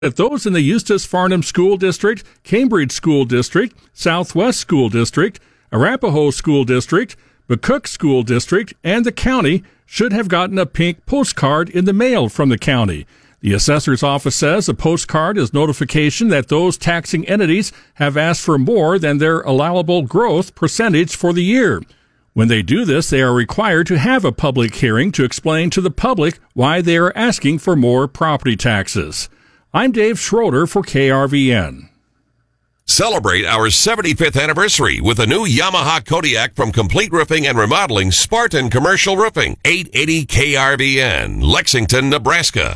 that those in the Eustis Farnham School District, Cambridge School District, Southwest School District, Arapahoe School District, McCook School District, and the county should have gotten a pink postcard in the mail from the county. The assessor's office says a postcard is notification that those taxing entities have asked for more than their allowable growth percentage for the year. When they do this, they are required to have a public hearing to explain to the public why they are asking for more property taxes. I'm Dave Schroeder for KRVN. Celebrate our 75th anniversary with a new Yamaha Kodiak from Complete Roofing and Remodeling, Spartan Commercial Roofing, 880 KRVN, Lexington, Nebraska.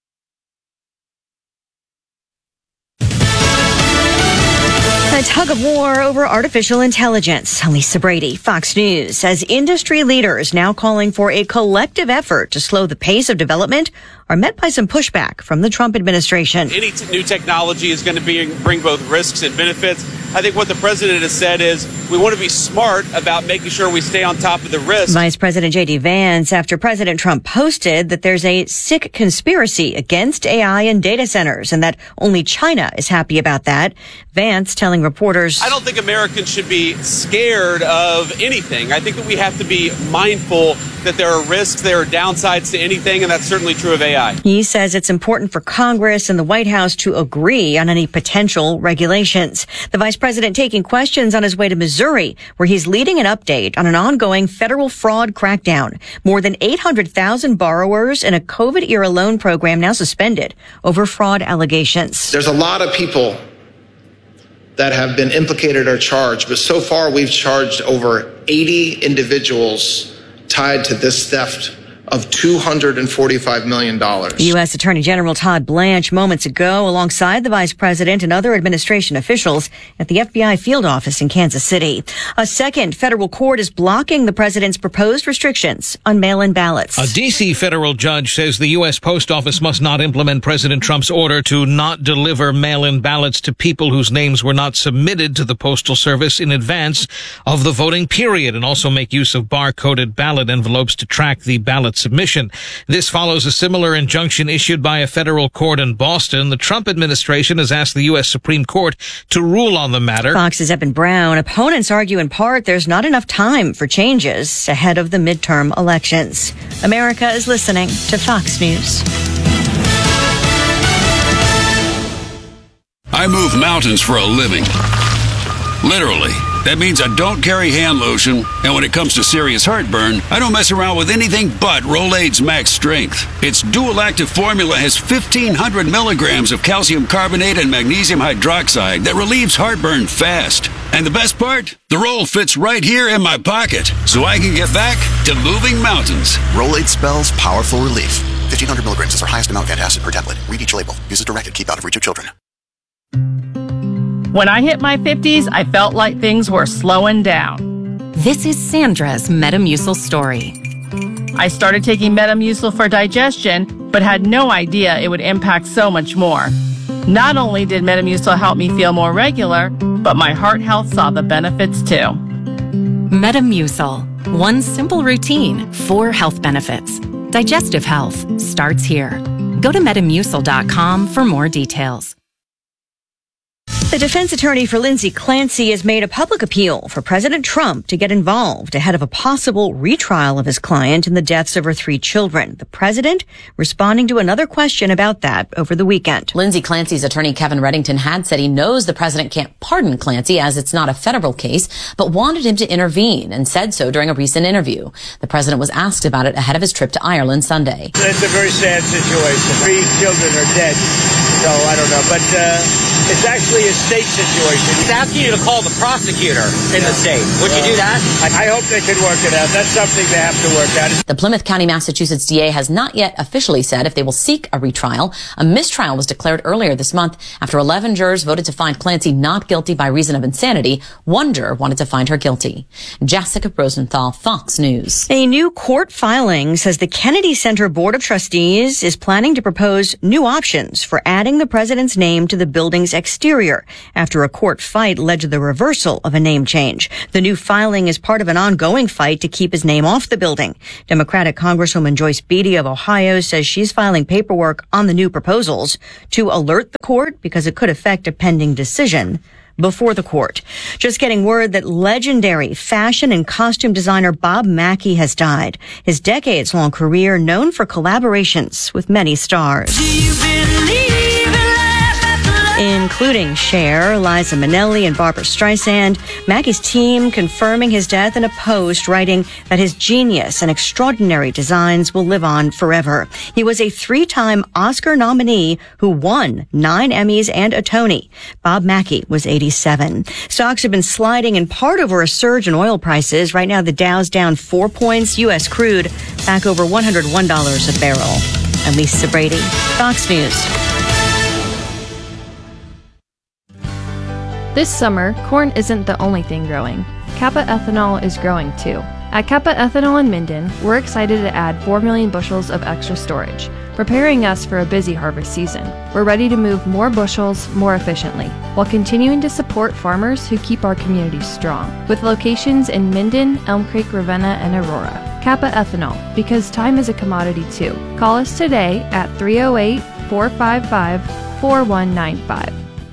A tug of war over artificial intelligence. Lisa Brady, Fox News, says industry leaders now calling for a collective effort to slow the pace of development are met by some pushback from the Trump administration. Any new technology is going to bring both risks and benefits. I think what the president has said is we want to be smart about making sure we stay on top of the risks. Vice President J.D. Vance, after President Trump posted that there's a sick conspiracy against AI and data centers and that only China is happy about that. Vance telling reporters, I don't think Americans should be scared of anything. I think that we have to be mindful that there are risks, there are downsides to anything, and that's certainly true of AI. He says it's important for Congress and the White House to agree on any potential regulations. The vice president taking questions on his way to Missouri, where he's leading an update on an ongoing federal fraud crackdown. More than 800,000 borrowers in a COVID-era loan program now suspended over fraud allegations. There's a lot of people that have been implicated or charged, but so far we've charged over 80 individuals tied to this theft of $245 million. U.S. Attorney General Todd Blanche moments ago alongside the vice president and other administration officials at the FBI field office in Kansas City. A second federal court is blocking the president's proposed restrictions on mail-in ballots. A D.C. federal judge says the U.S. Post Office must not implement President Trump's order to not deliver mail-in ballots to people whose names were not submitted to the Postal Service in advance of the voting period, and also make use of bar-coded ballot envelopes to track the ballot submission. This follows a similar injunction issued by a federal court in Boston. The Trump administration has asked the U.S. Supreme Court to rule on the matter. Fox's Evan Brown. Opponents argue in part there's not enough time for changes ahead of the midterm elections. America is listening to Fox News. I move mountains for a living. Literally. That means I don't carry hand lotion, and when it comes to serious heartburn, I don't mess around with anything but Rolaids Max Strength. Its dual-active formula has 1,500 milligrams of calcium carbonate and magnesium hydroxide that relieves heartburn fast. And the best part? The roll fits right here in my pocket, so I can get back to moving mountains. Rolaids spells powerful relief. 1,500 milligrams is our highest amount of antacid per tablet. Read each label. Use as directed. Keep out of reach of children. When I hit my 50s, I felt like things were slowing down. This is Sandra's Metamucil story. I started taking Metamucil for digestion, but had no idea it would impact so much more. Not only did Metamucil help me feel more regular, but my heart health saw the benefits too. Metamucil. One simple routine, 4 health benefits. Digestive health starts here. Go to Metamucil.com for more details. The defense attorney for Lindsay Clancy has made a public appeal for President Trump to get involved ahead of a possible retrial of his client in the deaths of her 3 children. The president responding to another question about that over the weekend. Lindsay Clancy's attorney Kevin Reddington had said he knows the president can't pardon Clancy as it's not a federal case, but wanted him to intervene and said so during a recent interview. The president was asked about it ahead of his trip to Ireland Sunday. It's a very sad situation. 3 children are dead, so I don't know, but it's actually a state situation. He's asking you to call the prosecutor in the state. Would you do that? I hope they can work it out. That's something they have to work out. The Plymouth County, Massachusetts DA has not yet officially said if they will seek a retrial. A mistrial was declared earlier this month after 11 jurors voted to find Clancy not guilty by reason of insanity. 1 juror wanted to find her guilty. Jessica Rosenthal, Fox News. A new court filing says the Kennedy Center Board of Trustees is planning to propose new options for adding the president's name to the building's exterior after a court fight led to the reversal of a name change. The new filing is part of an ongoing fight to keep his name off the building. Democratic Congresswoman Joyce Beatty of Ohio says she's filing paperwork on the new proposals to alert the court because it could affect a pending decision before the court. Just getting word that legendary fashion and costume designer Bob Mackie has died. His decades-long career known for collaborations with many stars, including Cher, Liza Minnelli, and Barbra Streisand. Mackie's team confirming his death in a post, writing that his genius and extraordinary designs will live on forever. He was a 3-time Oscar nominee who won 9 Emmys and a Tony. Bob Mackie was 87. Stocks have been sliding in part over a surge in oil prices. Right now, the Dow's down 4 points. U.S. crude back over $101 a barrel. I'm Lisa Brady, Fox News. This summer, corn isn't the only thing growing. Kappa Ethanol is growing too. At Kappa Ethanol in Minden, we're excited to add 4 million bushels of extra storage, preparing us for a busy harvest season. We're ready to move more bushels more efficiently, while continuing to support farmers who keep our communities strong, with locations in Minden, Elm Creek, Ravenna, and Aurora. Kappa Ethanol, because time is a commodity too. Call us today at 308-455-4195.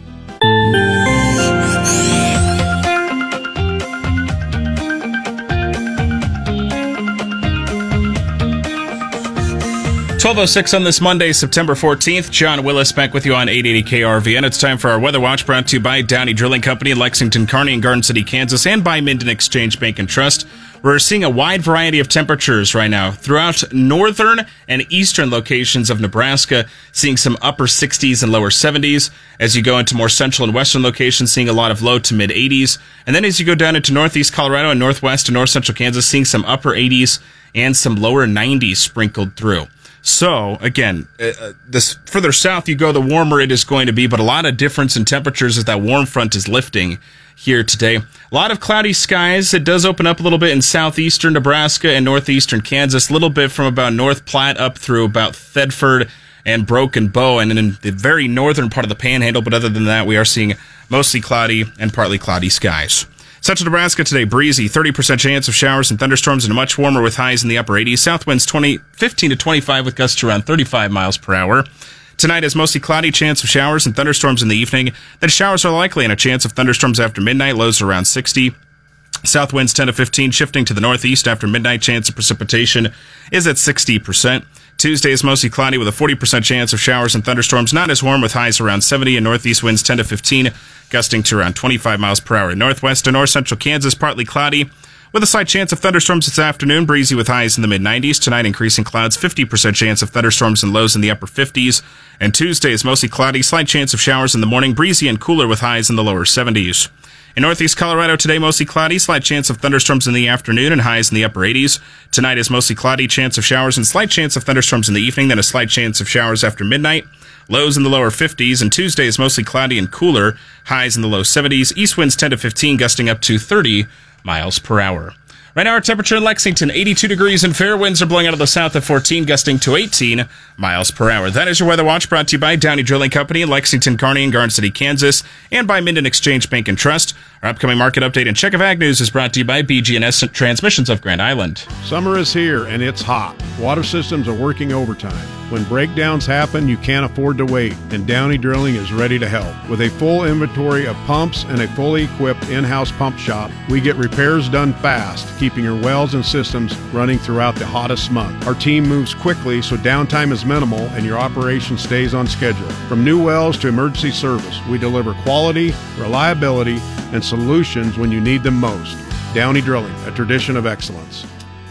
12:06 on this Monday, September 14th. John Willis back with you on 880 KRVN. It's time for our Weather Watch, brought to you by Downey Drilling Company in Lexington, Kearney, and Garden City, Kansas, and by Minden Exchange Bank and Trust. We're seeing a wide variety of temperatures right now throughout northern and eastern locations of Nebraska, seeing some upper 60s and lower 70s. As you go into more central and western locations, seeing a lot of low to mid 80s. And then as you go down into northeast Colorado and northwest and north central Kansas, seeing some upper 80s and some lower 90s sprinkled through. So, again, this further south you go, the warmer it is going to be, but a lot of difference in temperatures as that warm front is lifting here today. A lot of cloudy skies. It does open up a little bit in southeastern Nebraska and northeastern Kansas, a little bit from about North Platte up through about Thedford and Broken Bow, and in the very northern part of the Panhandle, but other than that, we are seeing mostly cloudy and partly cloudy skies. Central Nebraska today, breezy, 30% chance of showers and thunderstorms, and much warmer with highs in the upper 80s. South winds 15 to 25 with gusts around 35 miles per hour. Tonight is mostly cloudy, chance of showers and thunderstorms in the evening. Then showers are likely and a chance of thunderstorms after midnight, lows around 60. South winds 10 to 15, shifting to the northeast after midnight. Chance of precipitation is at 60%. Tuesday is mostly cloudy with a 40% chance of showers and thunderstorms. Not as warm with highs around 70 and northeast winds 10 to 15, gusting to around 25 miles per hour in northwest and north central Kansas. Partly cloudy with a slight chance of thunderstorms this afternoon. Breezy with highs in the mid-90s. Tonight, increasing clouds, 50% chance of thunderstorms and lows in the upper 50s. And Tuesday is mostly cloudy, slight chance of showers in the morning. Breezy and cooler with highs in the lower 70s. In northeast Colorado today, mostly cloudy, slight chance of thunderstorms in the afternoon and highs in the upper 80s. Tonight is mostly cloudy, chance of showers and slight chance of thunderstorms in the evening, then a slight chance of showers after midnight. Lows in the lower 50s, and Tuesday is mostly cloudy and cooler, highs in the low 70s. East winds 10 to 15, gusting up to 30 miles per hour. Right now, our temperature in Lexington, 82 degrees and fair. Winds are blowing out of the south at 14, gusting to 18 miles per hour. That is your Weather Watch, brought to you by Downey Drilling Company in Lexington, Kearney, and Garden City, Kansas, and by Minden Exchange Bank and Trust. Our upcoming market update and check of ag news is brought to you by BG&S Transmissions of Grand Island. Summer is here, and it's hot. Water systems are working overtime. When breakdowns happen, you can't afford to wait, and Downey Drilling is ready to help. With a full inventory of pumps and a fully equipped in-house pump shop, we get repairs done fast, keeping your wells and systems running throughout the hottest month. Our team moves quickly so downtime is minimal and your operation stays on schedule. From new wells to emergency service, we deliver quality, reliability, and solutions when you need them most. Downey Drilling, a tradition of excellence.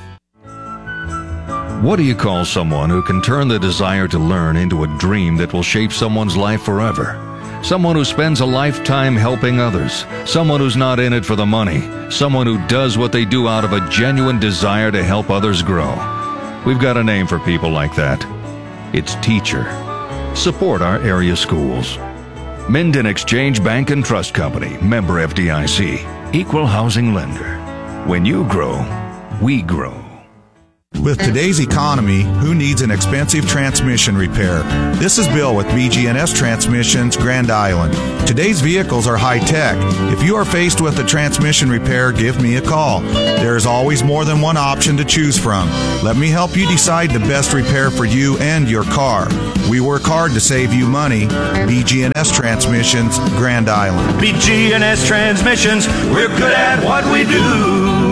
What do you call someone who can turn the desire to learn into a dream that will shape someone's life forever? Someone who spends a lifetime helping others. Someone who's not in it for the money. Someone who does what they do out of a genuine desire to help others grow. We've got a name for people like that. It's teacher. Support our area schools. Minden Exchange Bank and Trust Company, member FDIC, equal housing lender. When you grow, we grow. With today's economy, who needs an expensive transmission repair? This is Bill with BG&S Transmissions, Grand Island. Today's vehicles are high-tech. If you are faced with a transmission repair, give me a call. There is always more than one option to choose from. Let me help you decide the best repair for you and your car. We work hard to save you money. BG&S Transmissions, Grand Island. BG&S Transmissions, we're good at what we do.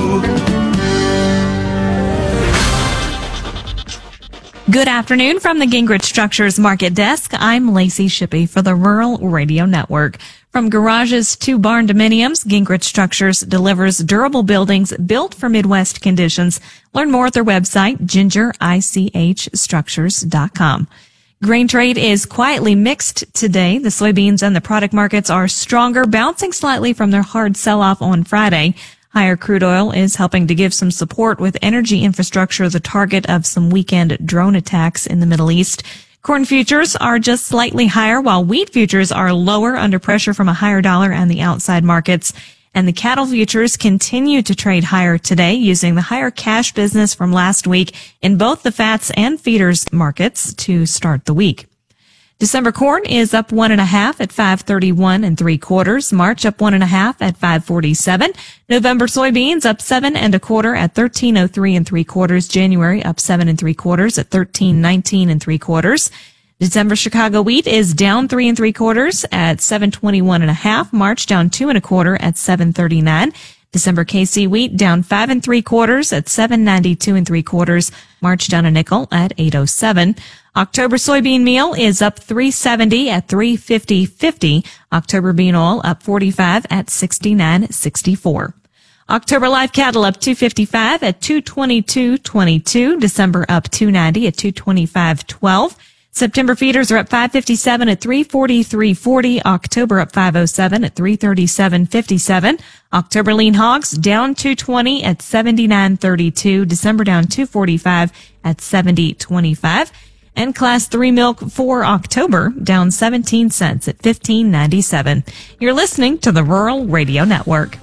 Good afternoon from the Gingrich Structures Market Desk. I'm Lacey Shippey for the Rural Radio Network. From garages to barn dominiums, Gingrich Structures delivers durable buildings built for Midwest conditions. Learn more at their website, gingerichstructures.com. Grain trade is quietly mixed today. The soybeans and the product markets are stronger, bouncing slightly from their hard sell-off on Friday. Higher crude oil is helping to give some support with energy infrastructure the target of some weekend drone attacks in the Middle East. Corn futures are just slightly higher, while wheat futures are lower under pressure from a higher dollar and the outside markets. And the cattle futures continue to trade higher today using the higher cash business from last week in both the fats and feeders markets to start the week. December corn is up 1.5 at 5.31 3/4. March up 1.5 at 5.47. November soybeans up 7 1/4 at 13.03 3/4. January up 7 3/4 at 13.19 3/4. December Chicago wheat is down 3 3/4 at 7.21.5. March down 2 1/4 at 7.39. December KC wheat down 5 3/4 at 7.92 3/4. March down a nickel at 8.07. October soybean meal is up 3.70 at 3.50.50. October bean oil up 45 at 69.64. October live cattle up 2.55 at 222.22. December up 2.90 at 225.12. September feeders are up 5.57 at 3.43.40. October up 5.07 at 3.37.57. October lean hogs down 2.20 at 79.32. December down 2.45 at 70.25. And class 3 milk for October down 17 cents at 15.97. You're listening to the Rural Radio Network.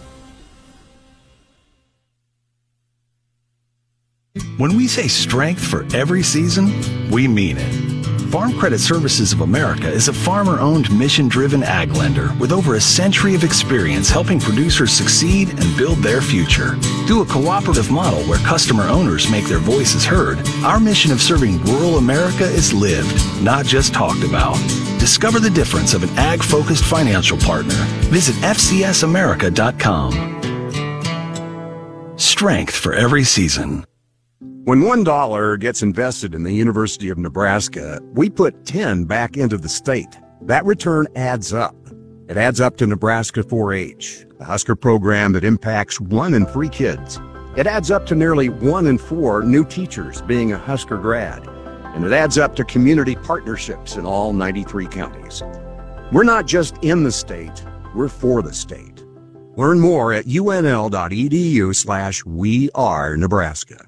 When we say strength for every season, we mean it. Farm Credit Services of America is a farmer-owned, mission-driven ag lender with over a century of experience helping producers succeed and build their future. Through a cooperative model where customer owners make their voices heard, our mission of serving rural America is lived, not just talked about. Discover the difference of an ag-focused financial partner. Visit FCSAmerica.com. Strength for every season. When $1 gets invested in the University of Nebraska, we put 10 back into the state. That return adds up. It adds up to Nebraska 4-H, a Husker program that impacts 1 in 3 kids. It adds up to nearly 1 in 4 new teachers being a Husker grad. And it adds up to community partnerships in all 93 counties. We're not just in the state, we're for the state. Learn more at unl.edu/wearenebraska.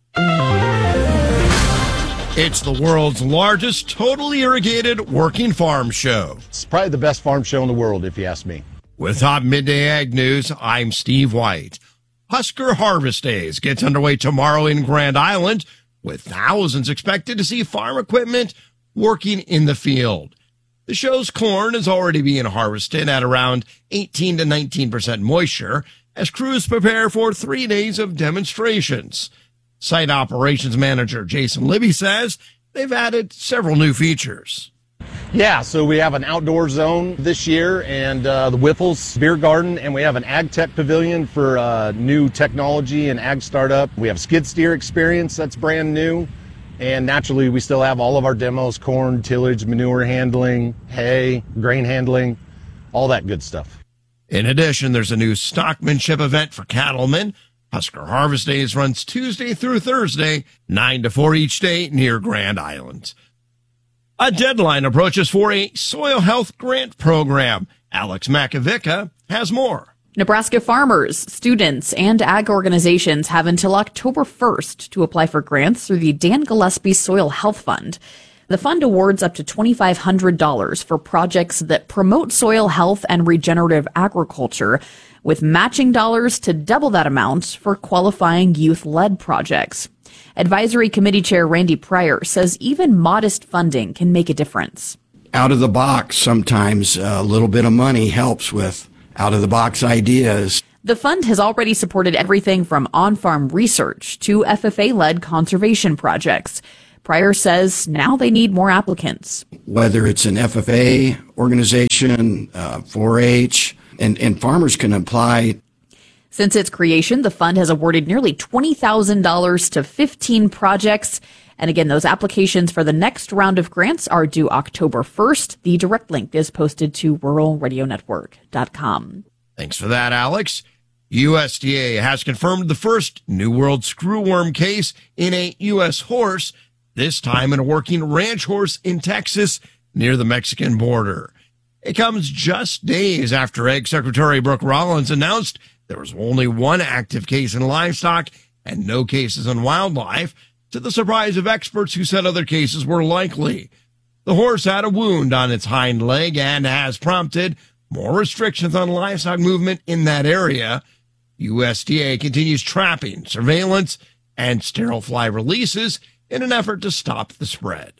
It's the world's largest totally irrigated working farm show. It's probably the best farm show in the world, if you ask me. With top midday ag news, I'm Steve White. Husker Harvest Days gets underway tomorrow in Grand Island, with thousands expected to see farm equipment working in the field. The show's corn is already being harvested at around 18 to 19% moisture as crews prepare for 3 days of demonstrations. Site operations manager Jason Libby says they've added several new features. Yeah, so we have an outdoor zone this year and the Whipples Beer Garden, and we have an Ag Tech Pavilion for new technology and ag startup. We have skid steer experience that's brand new. And naturally, we still have all of our demos, corn, tillage, manure handling, hay, grain handling, all that good stuff. In addition, there's a new stockmanship event for cattlemen. Husker Harvest Days runs Tuesday through Thursday, 9 to 4 each day near Grand Island. A deadline approaches for a soil health grant program. Alex Makovica has more. Nebraska farmers, students, and ag organizations have until October 1st to apply for grants through the Dan Gillespie Soil Health Fund. The fund awards up to $2,500 for projects that promote soil health and regenerative agriculture, with matching dollars to double that amount for qualifying youth-led projects. Advisory Committee Chair Randy Pryor says even modest funding can make a difference. Out of the box, sometimes a little bit of money helps with out of the box ideas. The fund has already supported everything from on-farm research to FFA-led conservation projects. Pryor says now they need more applicants. Whether it's an FFA organization, 4-H, and farmers can apply. Since its creation, the fund has awarded nearly $20,000 to 15 projects. And again, those applications for the next round of grants are due October 1st. The direct link is posted to ruralradionetwork.com. Thanks for that, Alex. USDA has confirmed the first New World screwworm case in a U.S. horse, this time in a working ranch horse in Texas near the Mexican border. It comes just days after Ag Secretary Brooke Rollins announced there was only one active case in livestock and no cases in wildlife, to the surprise of experts who said other cases were likely. The horse had a wound on its hind leg and has prompted more restrictions on livestock movement in that area. USDA continues trapping, surveillance, and sterile fly releases in an effort to stop the spread.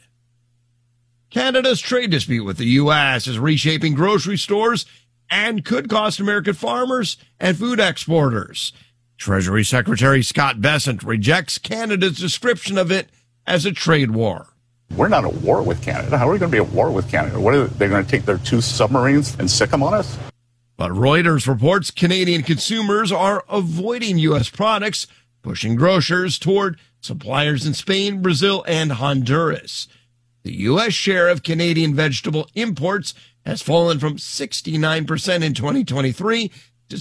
Canada's trade dispute with the U.S. is reshaping grocery stores and could cost American farmers and food exporters. Treasury Secretary Scott Bessent rejects Canada's description of it as a trade war. We're not at war with Canada. How are we going to be at war with Canada? What are they going to take their 2 submarines and sick them on us? But Reuters reports Canadian consumers are avoiding U.S. products, pushing grocers toward suppliers in Spain, Brazil, and Honduras. The U.S. share of Canadian vegetable imports has fallen from 69% in 2023 to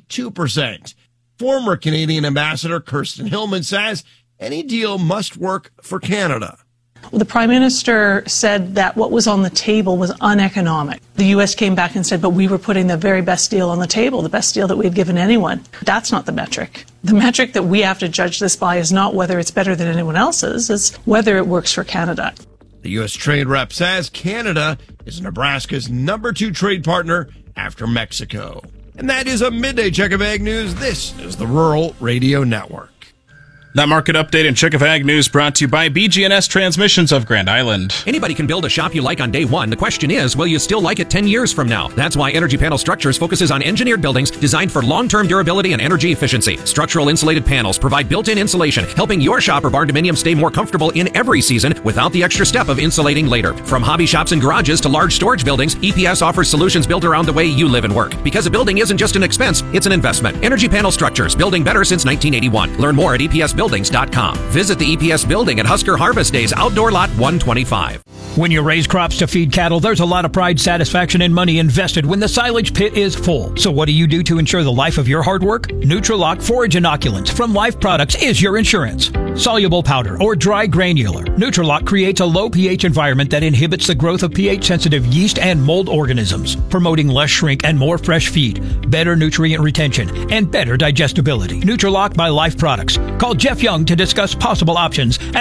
62%. Former Canadian Ambassador Kirsten Hillman says any deal must work for Canada. The Prime Minister said that what was on the table was uneconomic. The U.S. came back and said, but we were putting the very best deal on the table, the best deal that we had given anyone. That's not the metric. The metric that we have to judge this by is not whether it's better than anyone else's, it's whether it works for Canada. The U.S. trade rep says Canada is Nebraska's number 2 trade partner after Mexico. And that is a midday check of Ag News. This is the Rural Radio Network. That market update and check of Ag News brought to you by BG&S Transmissions of Grand Island. Anybody can build a shop you like on day one. The question is, will you still like it 10 years from now? That's why Energy Panel Structures focuses on engineered buildings designed for long-term durability and energy efficiency. Structural insulated panels provide built-in insulation, helping your shop or barn dominium stay more comfortable in every season without the extra step of insulating later. From hobby shops and garages to large storage buildings, EPS offers solutions built around the way you live and work. Because a building isn't just an expense, it's an investment. Energy Panel Structures, building better since 1981. Learn more at EPSbuildings.com. Visit the EPS building at Husker Harvest Days, Outdoor Lot 125. When you raise crops to feed cattle, there's a lot of pride, satisfaction, and money invested when the silage pit is full. So what do you do to ensure the life of your hard work? Nutrilock Forage Inoculants from Life Products is your insurance. Soluble powder or dry granular, Nutrilock creates a low pH environment that inhibits the growth of pH-sensitive yeast and mold organisms, promoting less shrink and more fresh feed, better nutrient retention, and better digestibility. Nutrilock by Life Products. Call Jeff Young to discuss possible options at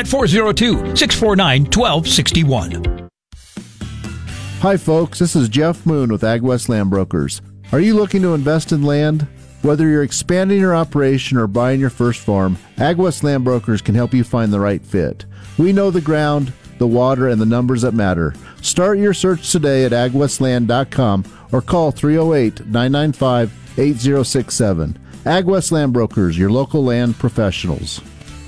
402-649-1261. Hi folks, this is Jeff Moon with AgWest Land Brokers. Are you looking to invest in land? Whether you're expanding your operation or buying your first farm, AgWest Land Brokers can help you find the right fit. We know the ground, the water, and the numbers that matter. Start your search today at agwestland.com or call 308-995-8067. AgWest Land Brokers, your local land professionals.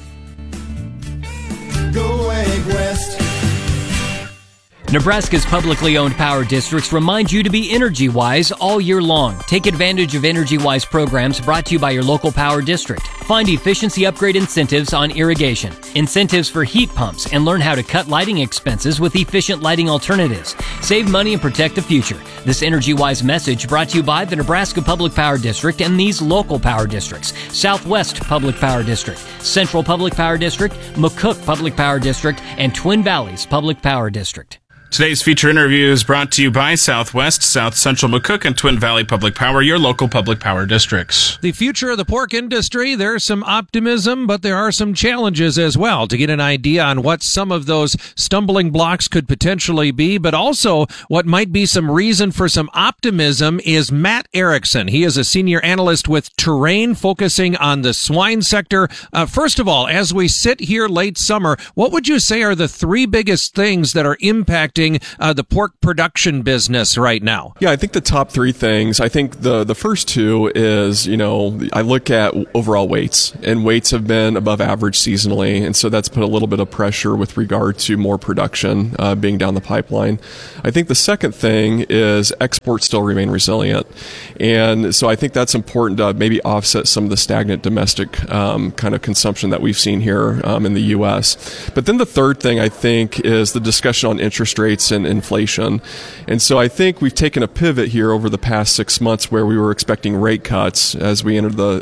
Go Ag West. Nebraska's publicly owned power districts remind you to be energy-wise all year long. Take advantage of energy-wise programs brought to you by your local power district. Find efficiency upgrade incentives on irrigation, incentives for heat pumps, and learn how to cut lighting expenses with efficient lighting alternatives. Save money and protect the future. This energy-wise message brought to you by the Nebraska Public Power District and these local power districts: Southwest Public Power District, Central Public Power District, McCook Public Power District, and Twin Valleys Public Power District. Today's feature interview is brought to you by Southwest, South Central McCook, and Twin Valley Public Power, your local public power districts. The future of the pork industry, there's some optimism, but there are some challenges as well. To get an idea on what some of those stumbling blocks could potentially be, but also what might be some reason for some optimism, is Matt Erickson. He is a senior analyst with Terrain, focusing on the swine sector. First of all, as we sit here late summer, what would you say are the three biggest things that are impacting the pork production business right now? Yeah, I think the top three things, I think the first two is, I look at overall weights, and weights have been above average seasonally, and so that's put a little bit of pressure with regard to more production being down the pipeline. I think the second thing is exports still remain resilient, and so I think that's important to maybe offset some of the stagnant domestic kind of consumption that we've seen here in the U.S. But then the third thing, I think, is the discussion on interest rates and inflation. And so I think we've taken a pivot here over the past 6 months where we were expecting rate cuts as we entered the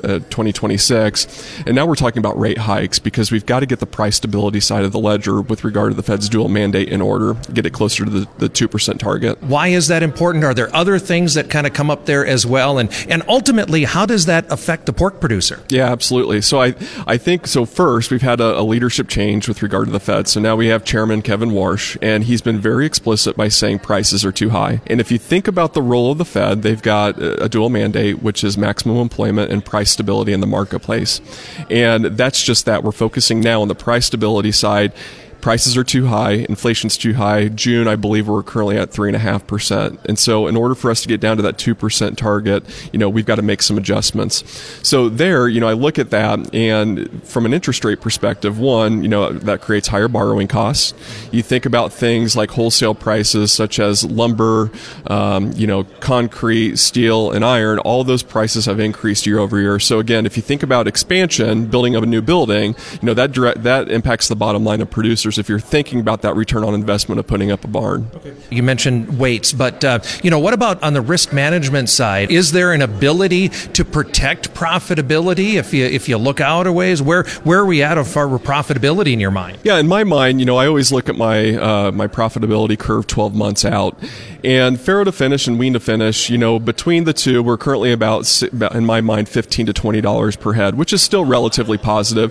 2026. And now we're talking about rate hikes because we've got to get the price stability side of the ledger with regard to the Fed's dual mandate in order, get it closer to the 2% target. Why is that important? Are there other things that kind of come up there as well? And ultimately, how does that affect the pork producer? Yeah, absolutely. So I think, first, we've had a leadership change with regard to the Fed. So now we have Chairman Kevin Warsh, and he's been very explicit by saying prices are too high. And if you think about the role of the Fed, they've got a dual mandate, which is maximum employment and price stability in the marketplace. And that's just that. We're focusing now on the price stability side. Prices are too high, inflation's too high. June, I believe we're currently at 3.5%. And so in order for us to get down to that 2% target, we've got to make some adjustments. So there, I look at that, and from an interest rate perspective, one, that creates higher borrowing costs. You think about things like wholesale prices such as lumber, concrete, steel, and iron. All those prices have increased year over year. So again, if you think about expansion, building of a new building, that impacts the bottom line of producers if you're thinking about that return on investment of putting up a barn. Okay. You mentioned weights, but what about on the risk management side? Is there an ability to protect profitability if you look out a ways? Where are we at of our profitability in your mind? Yeah, in my mind, I always look at my my profitability curve 12 months out. And farrow to finish and wean to finish, between the two, we're currently about, in my mind, $15 to $20 per head, which is still relatively positive.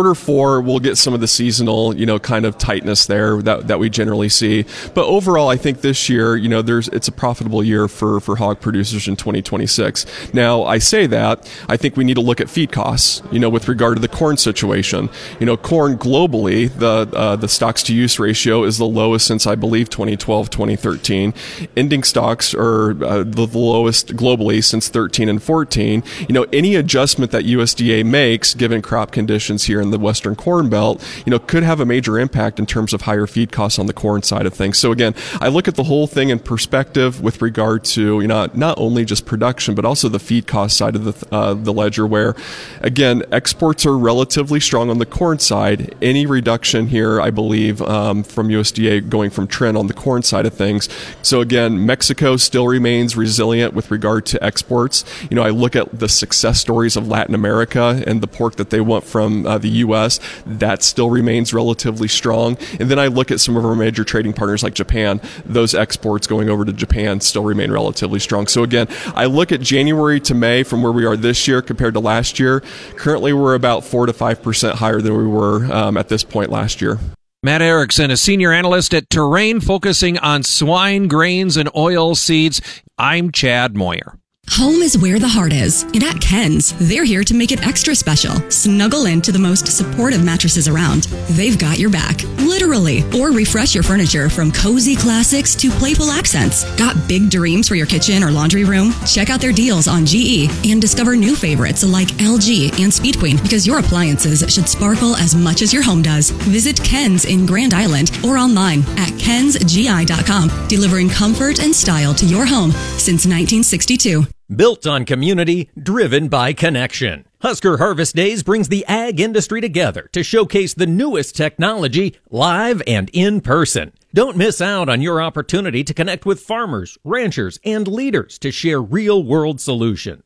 Q4, we'll get some of the seasonal, kind of tightness there that we generally see. But overall, I think this year, it's a profitable year for hog producers in 2026. Now, I say that, I think we need to look at feed costs, with regard to the corn situation. Corn globally, the stocks to use ratio is the lowest since, I believe, 2012, 2013. Ending stocks are the lowest globally since 13 and 14. Any adjustment that USDA makes, given crop conditions here in the Western Corn Belt, could have a major impact in terms of higher feed costs on the corn side of things. So again, I look at the whole thing in perspective with regard to, not only just production, but also the feed cost side of the ledger, where, again, exports are relatively strong on the corn side. Any reduction here, I believe, from USDA going from trend on the corn side of things. So again, Mexico still remains resilient with regard to exports. I look at the success stories of Latin America and the pork that they want from the U.S. That still remains relatively strong. And then I look at some of our major trading partners like Japan. Those exports going over to Japan still remain relatively strong. So again, I look at January to May from where we are this year compared to last year. Currently, we're about 4 to 5% higher than we were at this point last year. Matt Erickson, a senior analyst at Terrain, focusing on swine, grains, and oil seeds. I'm Chad Moyer. Home is where the heart is, and at Ken's, they're here to make it extra special. Snuggle into the most supportive mattresses around. They've got your back, literally. Or refresh your furniture from cozy classics to playful accents. Got big dreams for your kitchen or laundry room? Check out their deals on GE and discover new favorites like LG and Speed Queen, because your appliances should sparkle as much as your home does. Visit Ken's in Grand Island or online at kensgi.com, delivering comfort and style to your home since 1962. Built on community, driven by connection. Husker Harvest Days brings the ag industry together to showcase the newest technology live and in person. Don't miss out on your opportunity to connect with farmers, ranchers, and leaders to share real-world solutions.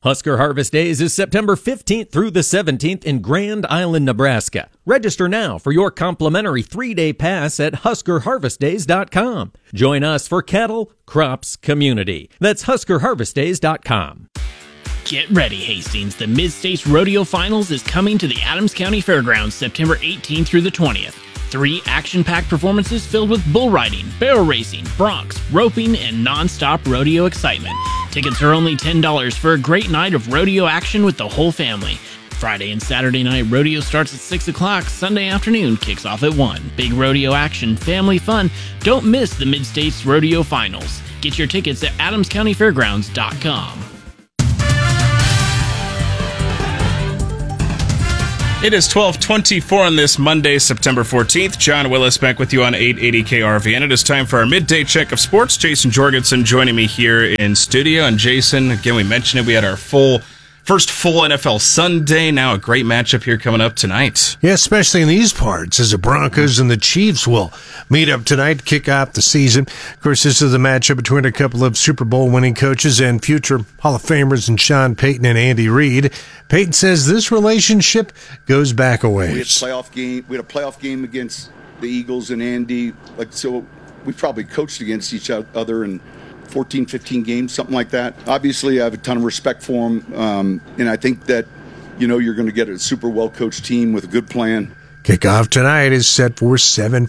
Husker Harvest Days is September 15th through the 17th in Grand Island, Nebraska. Register now for your complimentary 3-day pass at HuskerHarvestDays.com. Join us for cattle, crops, community. That's HuskerHarvestDays.com. Get ready, Hastings. The Mid-States Rodeo Finals is coming to the Adams County Fairgrounds September 18th through the 20th. 3 action-packed performances filled with bull riding, barrel racing, broncs, roping, and non-stop rodeo excitement. Tickets are only $10 for a great night of rodeo action with the whole family. Friday and Saturday night rodeo starts at 6 o'clock. Sunday afternoon kicks off at 1. Big rodeo action, family fun. Don't miss the Mid-States Rodeo Finals. Get your tickets at adamscountyfairgrounds.com. It is 12:24 on this Monday, September 14th. John Willis back with you on 880 KRVN. It is time for our midday check of sports. Jason Jorgensen joining me here in studio. And Jason, again, we mentioned it. We had our first full NFL Sunday. Now a great matchup here coming up tonight. Yeah, especially in these parts, as the Broncos and the Chiefs will meet up tonight to kick off the season. Of course, this is a matchup between a couple of Super Bowl winning coaches and future Hall of Famers in Sean Payton and Andy Reid. Payton says this relationship goes back a ways. We had a playoff game against the Eagles and Andy. So we probably coached against each other in 14, 15 games, something like that. Obviously, I have a ton of respect for him, and I think that, you're going to get a super well-coached team with a good plan. Kickoff tonight is set for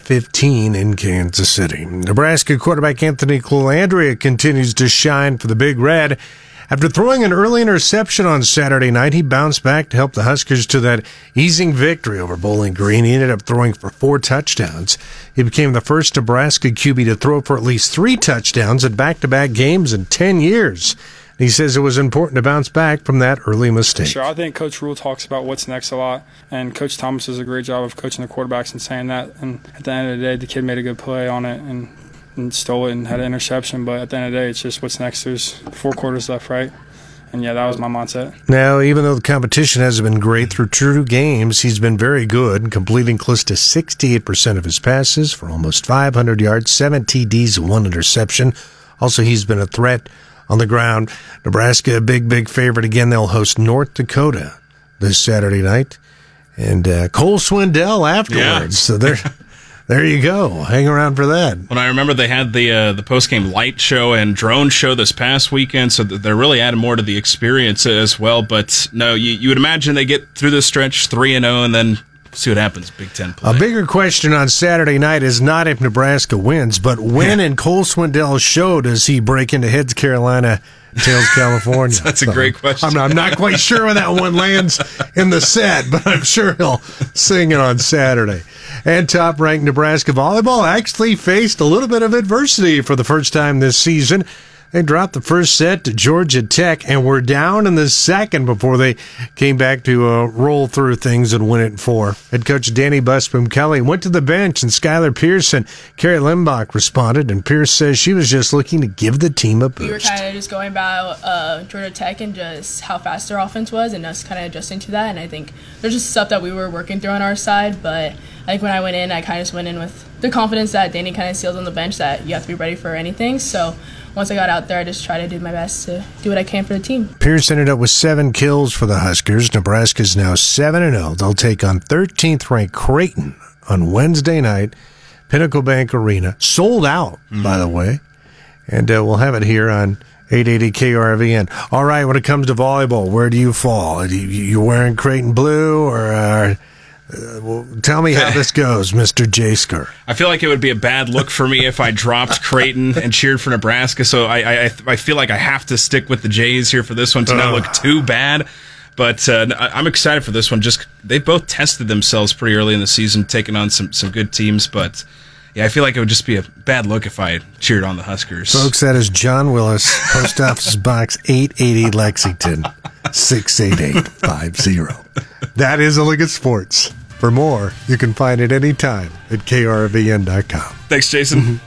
7:15 in Kansas City. Nebraska quarterback Anthony Colandrea continues to shine for the Big Red. After throwing an early interception on Saturday night, he bounced back to help the Huskers to that easing victory over Bowling Green. He ended up throwing for 4 touchdowns. He became the first Nebraska QB to throw for at least 3 touchdowns in back-to-back games in 10 years. He says it was important to bounce back from that early mistake. Sure, I think Coach Rule talks about what's next a lot, and Coach Thomas does a great job of coaching the quarterbacks and saying that. And at the end of the day, the kid made a good play on it and stole it and had an interception. But at the end of the day, it's just what's next. There's 4 quarters left, right? And yeah, that was my mindset. Now, even though the competition hasn't been great through 2 games, he's been very good, completing close to 68% of his passes for almost 500 yards, 7 TDs, and 1 interception. Also, he's been a threat on the ground. Nebraska, a big favorite. Again, they'll host North Dakota this Saturday night. And Cole Swindell afterwards. So there you go. Hang around for that. Well, I remember they had the post-game light show and drone show this past weekend, so they're really adding more to the experience as well. But no, you would imagine they get through this stretch 3-0 and then see what happens. Big Ten play. A bigger question on Saturday night is not if Nebraska wins, but when in Cole Swindell's show does he break into Heads Carolina, Tails California? That's a great question. I'm not quite sure when that one lands in the set, but I'm sure he'll sing it on Saturday. And top-ranked Nebraska volleyball actually faced a little bit of adversity for the first time this season. They dropped the first set to Georgia Tech and were down in the second before they came back to roll through things and win it in 4. Head coach Danny Busboom Kelly went to the bench, and Skylar Pierce and Carrie Limbach responded, and Pierce says she was just looking to give the team a boost. We were kind of just going about Georgia Tech and just how fast their offense was and us kind of adjusting to that, and I think there's just stuff that we were working through on our side, but I think when I went in, I kind of just went in with the confidence that Danny kind of sealed on the bench that you have to be ready for anything, so once I got out there, I just tried to do my best to do what I can for the team. Pierce ended up with 7 kills for the Huskers. Nebraska's now 7-0. They'll take on 13th-ranked Creighton on Wednesday night, Pinnacle Bank Arena. Sold out, by the way. And we'll have it here on 880 KRVN. All right, when it comes to volleyball, where do you fall? You wearing Creighton blue or... well, tell me how this goes, Mr. Jasker. I feel like it would be a bad look for me if I dropped Creighton and cheered for Nebraska, so I feel like I have to stick with the Jays here for this one to not look too bad. But I'm excited for this one. Just they both tested themselves pretty early in the season, taking on some good teams. But yeah, I feel like it would just be a bad look if I cheered on the Huskers. Folks, that is John Willis, Post Office Box 880 Lexington, 68850. That is a look at sports. For more, you can find it anytime at krvn.com. Thanks, Jason.